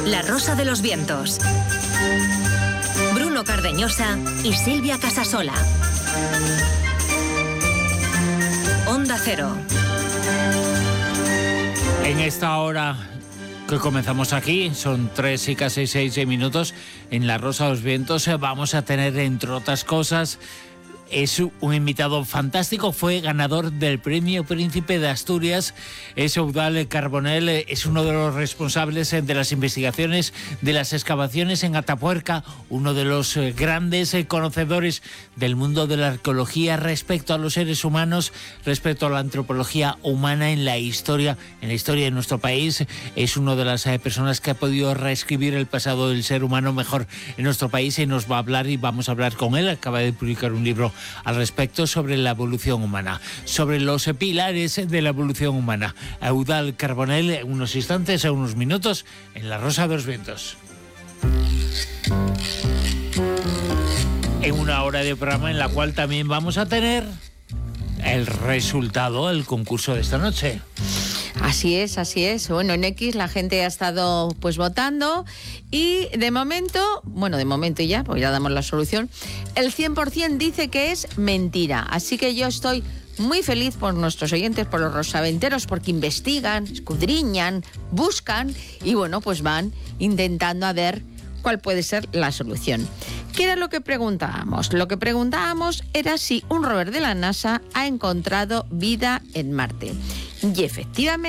La Rosa de los Vientos. Bruno Cardeñosa y Silvia Casasola. Onda Cero. En esta hora que comenzamos aquí, son 3 y casi 6 minutos, en La Rosa de los Vientos vamos a tener, entre otras cosas, es un invitado fantástico, fue ganador del Premio Príncipe de Asturias, es Eudald Carbonell, es uno de los responsables de las investigaciones de las excavaciones en Atapuerca, uno de los grandes conocedores del mundo de la arqueología respecto a los seres humanos, respecto a la antropología humana en la historia de nuestro país. Es una de las personas que ha podido reescribir el pasado del ser humano mejor en nuestro país y nos va a hablar, y vamos a hablar con él. Acaba de publicar un libro al respecto sobre la evolución humana, sobre los pilares de la evolución humana. Eudald Carbonell, en unos instantes, en unos minutos, en La Rosa de los Vientos. En una hora de programa en la cual también vamos a tener el resultado del concurso de esta noche. Así es. Bueno, en X la gente ha estado pues votando y de momento ya, pues ya damos la solución, el 100% dice que es mentira. Así que yo estoy muy feliz por nuestros oyentes, por los rosaventeros, porque investigan, escudriñan, buscan y bueno, pues van intentando a ver cuál puede ser la solución. ¿Qué era lo que preguntábamos? Lo que preguntábamos era si un rover de la NASA ha encontrado vida en Marte. Y efectivamente,